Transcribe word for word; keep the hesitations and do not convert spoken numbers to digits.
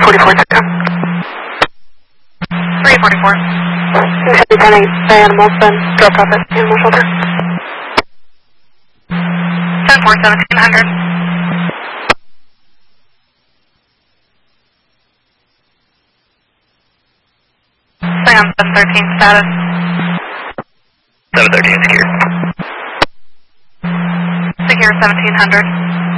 forty-four, Tacom. three forty-four. Heavy ten eight, by animals, then drop off at animal shelter. ten four, seventeen hundred. Sam, seven thirteen, status. seven thirteen, secure. Secure, seventeen hundred.